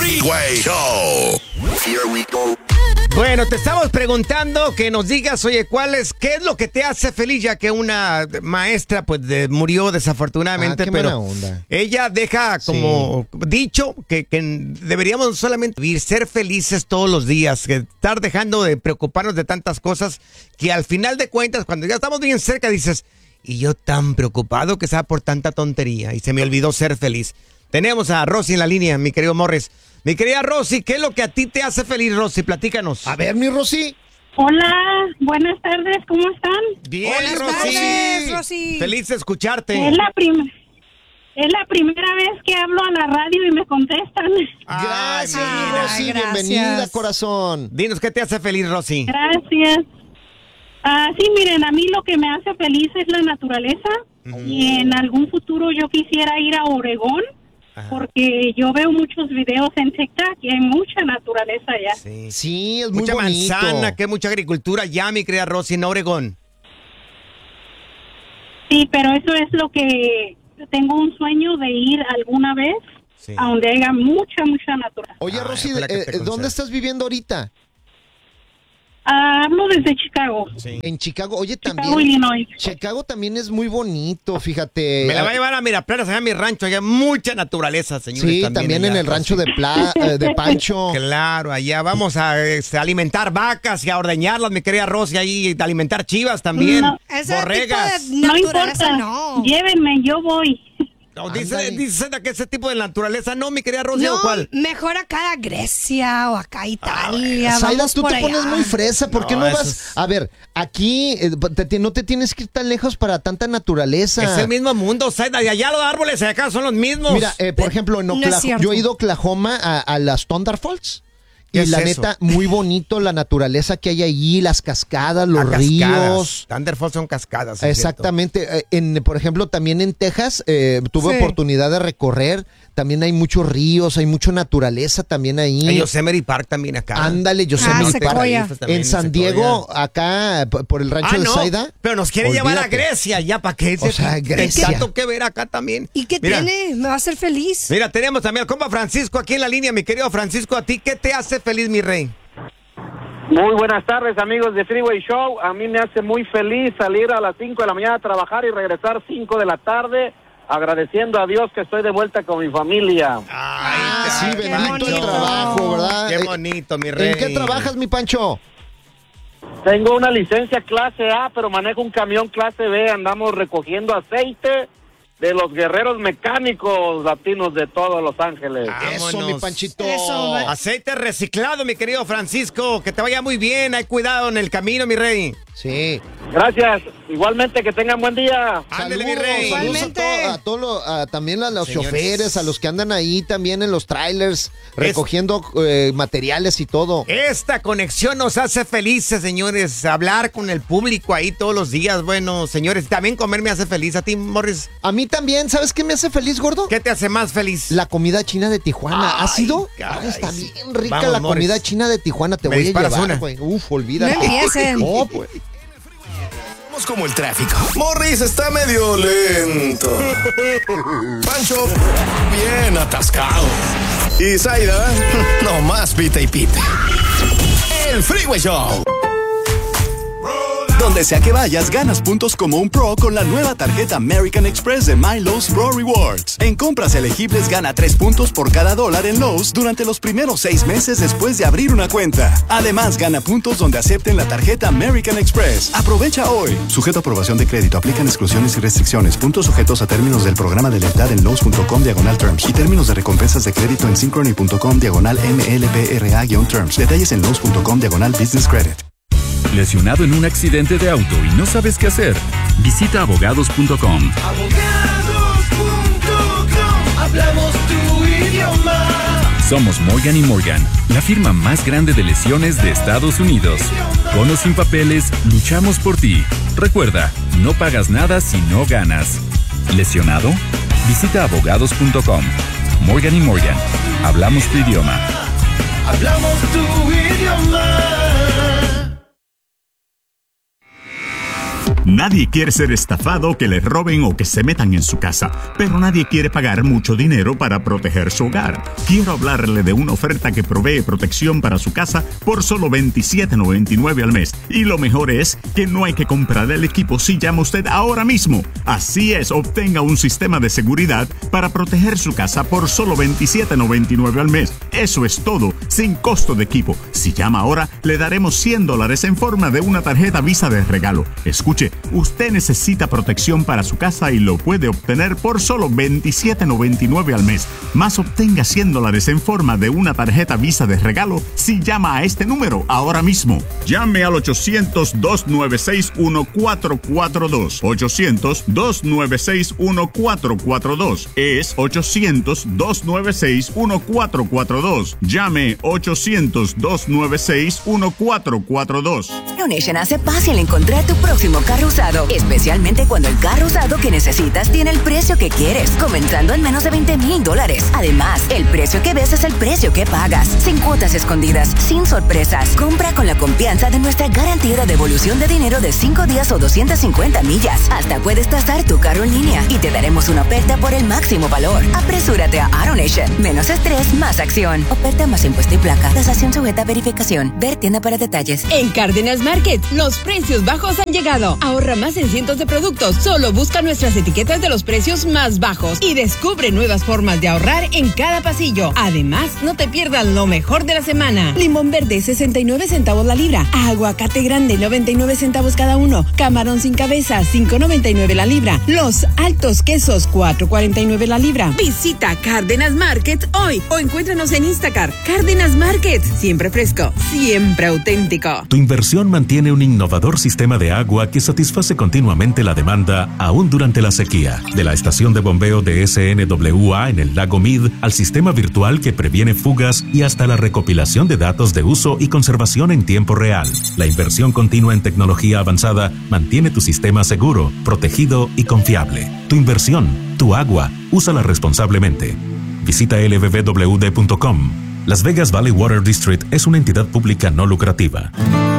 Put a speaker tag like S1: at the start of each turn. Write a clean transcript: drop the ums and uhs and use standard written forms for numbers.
S1: Freeway Show. Here we go.
S2: Bueno, te estamos preguntando que nos digas, oye, ¿qué es lo que te hace feliz? Ya que una maestra, pues, murió desafortunadamente,
S3: qué
S2: pero
S3: mala onda.
S2: ella deja como dicho que deberíamos solamente vivir, ser felices todos los días, que estar dejando de preocuparnos de tantas cosas que al final de cuentas, cuando ya estamos bien cerca, dices, y yo tan preocupado que sea por tanta tontería y se me olvidó ser feliz. Tenemos a Rosy en la línea, mi querido Morris. Mi querida Rosy, ¿qué es lo que a ti te hace feliz, Rosy? Platícanos.
S3: A ver, mi Rosy.
S4: Hola, buenas tardes, ¿cómo están?
S2: Bien,
S5: Buenas
S2: Rosy.
S5: tardes, Rosy.
S2: Feliz de escucharte.
S4: Es la primera vez que hablo a la radio y me contestan.
S3: Gracias,
S2: Ay,
S3: mi
S2: mira.
S3: Rosy.
S5: Gracias.
S3: Bienvenida, corazón.
S2: Dinos, ¿qué te hace feliz, Rosy?
S4: Gracias. Sí, miren, a mí lo que me hace feliz es la naturaleza y en algún futuro yo quisiera ir a Oregón porque yo veo muchos videos en TikTok y hay mucha naturaleza allá.
S3: Sí, es muy
S2: mucha
S3: bonito.
S2: manzana, que mucha agricultura ya, mi querida Rosy, en Oregón.
S4: Sí, pero eso es lo que tengo un sueño de ir alguna vez a donde haya mucha naturaleza.
S3: Oye, Rosy,
S2: ojalá que te
S3: ¿dónde
S2: concedas.
S3: estás viviendo ahorita?
S4: Hablo desde Chicago.
S2: Sí.
S3: En Chicago. Oye,
S4: Chicago,
S3: también.
S4: Illinois.
S3: Chicago también es muy bonito, fíjate.
S2: Me la va a llevar a Miraplanas, allá a mi rancho, allá hay mucha naturaleza, señores.
S3: Sí, también en
S2: allá,
S3: el rancho
S2: Rosy.
S3: de Pancho.
S2: Claro, allá vamos a alimentar vacas y a ordeñarlas, mi querida Rosy, ahí a alimentar chivas también,
S4: No,
S5: Ese
S2: borregas.
S5: tipo de
S4: No
S5: naturaleza
S4: importa,
S5: no.
S4: llévenme, yo voy.
S2: No, dice
S3: Ándale.
S2: que ese tipo de naturaleza, no, mi querida Rosy, ¿o
S5: No,
S2: cuál?
S5: mejor acá a Grecia o acá a Italia.
S3: Zayda,
S5: vamos
S3: tú
S5: por
S3: te
S5: allá.
S3: pones muy fresa, ¿por qué
S2: No,
S3: no
S2: eso
S3: vas?
S2: es-
S3: A ver, aquí no te tienes que ir tan lejos para tanta naturaleza.
S2: Es el mismo mundo, Zayda, y allá los árboles de acá son los mismos.
S3: Mira, por ejemplo, en
S5: no es
S3: Oklahoma,
S5: cierto.
S3: yo he ido a Oklahoma a las Thunder Falls.
S2: ¿Qué
S3: Y
S2: es
S3: la
S2: eso?
S3: neta, muy bonito la naturaleza que hay allí, las cascadas, los
S2: A
S3: ríos.
S2: cascadas. Thunderfalls son cascadas. es
S3: Exactamente. Por ejemplo, también en Texas tuve
S5: Sí.
S3: oportunidad de recorrer. También hay muchos ríos, hay mucha naturaleza también ahí.
S2: cierto. En Yosemite Park también acá.
S3: Ándale, Yosemite Park.
S5: Sequoia.
S3: En San Diego, acá, por el rancho de
S2: no,
S3: Zayda.
S2: pero nos quiere llevar a
S3: olvídate.
S2: Grecia, ya para qué.
S3: O sea, Grecia.
S2: Tanto que ver acá también.
S5: ¿Y qué
S2: Mira,
S5: tiene? Me va a hacer feliz.
S2: Mira, tenemos también al compa Francisco aquí en la línea, mi querido Francisco. ¿A ti qué te hace feliz, mi rey?
S6: Muy buenas tardes, amigos de Freeway Show. A mí me hace muy feliz salir a las 5 de la mañana a trabajar y regresar 5 de la tarde, agradeciendo a Dios que estoy de vuelta con mi familia.
S3: Sí,
S5: qué
S3: bendito el
S5: bonito.
S3: trabajo, ¿verdad?
S2: Qué bonito, mi rey.
S3: ¿En qué trabajas, mi Pancho?
S6: Tengo una licencia clase A, pero manejo un camión clase B. Andamos recogiendo aceite de los guerreros mecánicos latinos de todos Los Ángeles.
S3: Eso,
S2: Vámonos.
S3: mi Panchito.
S5: Eso, va.
S2: Aceite reciclado, mi querido Francisco. Que te vaya muy bien. Hay cuidado en el camino, mi rey.
S3: Sí.
S6: Gracias. Igualmente, que tengan buen día.
S2: Ándele, mi
S3: Saludos,
S2: rey.
S3: saludos
S5: Igualmente.
S3: a todos también a los
S2: Señores.
S3: choferes, a los que andan ahí también en los trailers, recogiendo materiales y todo.
S2: Esta conexión nos hace felices, señores. Hablar con el público ahí todos los días. Bueno, señores, también comer me hace feliz. ¿A ti, Morris?
S3: A mí también, ¿sabes qué me hace feliz, gordo?
S2: ¿Qué te hace más feliz?
S3: La comida china de Tijuana. ¿Has
S2: Ay,
S3: ido?
S2: caray,
S3: Está
S2: sí.
S3: bien rica
S2: Vamos,
S3: la
S2: Morris.
S3: comida china de Tijuana. Te
S2: ¿Me
S3: voy a
S2: disparas
S3: llevar,
S2: una?
S3: güey. Uf, olvídate.
S5: No empiecen.
S3: No, pues.
S1: Somos como el tráfico. Morris está medio lento. Pancho, bien atascado. Y Zayda, no más pita y pita. El Freeway Show.
S7: Donde sea que vayas, ganas puntos como un pro con la nueva tarjeta American Express de My Lowe's Pro Rewards. En compras elegibles, gana 3 puntos por cada $1 en Lowe's durante los primeros 6 meses después de abrir una cuenta. Además, gana puntos donde acepten la tarjeta American Express. Aprovecha hoy. Sujeto a aprobación de crédito. Aplican exclusiones y restricciones. Puntos sujetos a términos del programa de lealtad en Lowe's.com/terms y términos de recompensas de crédito en Synchrony.com/MLPRA-terms. Detalles en Lowe's.com/business credit.
S8: ¿Lesionado en un accidente de auto y no sabes qué hacer? Visita abogados.com.
S9: Hablamos tu idioma.
S8: Somos Morgan & Morgan, la firma más grande de lesiones de Estados Unidos. Con o sin papeles, luchamos por ti. Recuerda, no pagas nada si no ganas. ¿Lesionado? Visita abogados.com. Morgan & Morgan, hablamos tu idioma.
S9: Hablamos tu idioma.
S10: Nadie quiere ser estafado, que le roben o que se metan en su casa, pero nadie quiere pagar mucho dinero para proteger su hogar. Quiero hablarle de una oferta que provee protección para su casa por solo $27.99 al mes. Y lo mejor es que no hay que comprar el equipo si llama usted ahora mismo. Así es, obtenga un sistema de seguridad para proteger su casa por solo $27.99 al mes. Eso es todo, sin costo de equipo. Si llama ahora, le daremos $100 en forma de una tarjeta Visa de regalo. Escuche, usted necesita protección para su casa y lo puede obtener por solo $27.99 al mes. Más obtenga $100 en forma de una tarjeta Visa de regalo si llama a este número ahora mismo. Llame al 800-296-1442. 800-296-1442. Es 800-296-1442. Llame 800-296-1442.
S11: AutoNation hace fácil encontrar tu próximo carro usado, especialmente cuando el carro usado que necesitas tiene el precio que quieres, comenzando en menos de $20,000. Además, el precio que ves es el precio que pagas, sin cuotas escondidas, sin sorpresas. Compra con la confianza de nuestra garantía de devolución de dinero de 5 días o 250 millas. Hasta puedes tasar tu carro en línea y te daremos una oferta por el máximo valor. Apresúrate a AutoNation. Menos estrés, más acción. Oferta más impuesto y placa. Tasación sujeta a verificación. Ver tienda para detalles.
S12: En Cárdenas Market, los precios bajos han llegado. Ahorra más en cientos de productos. Solo busca nuestras etiquetas de los precios más bajos y descubre nuevas formas de ahorrar en cada pasillo. Además, no te pierdas lo mejor de la semana. Limón verde, 69 centavos la libra. Aguacate grande, 99 centavos cada uno. Camarón sin cabeza, $5.99 la libra. Los altos quesos, $4.49 la libra. Visita Cárdenas Market hoy o encuéntranos en Instacart. Cárdenas Market, siempre fresco, siempre auténtico.
S13: Tu inversión mantiene un innovador sistema de agua que satisface continuamente la demanda aún durante la sequía. De la estación de bombeo de SNWA en el lago Mead al sistema virtual que previene fugas y hasta la recopilación de datos de uso y conservación en tiempo real. La inversión continua en tecnología avanzada mantiene tu sistema seguro, protegido y confiable. Tu inversión, tu agua, úsala responsablemente. Visita lbbwd.com. Las Vegas Valley Water District es una entidad pública no lucrativa.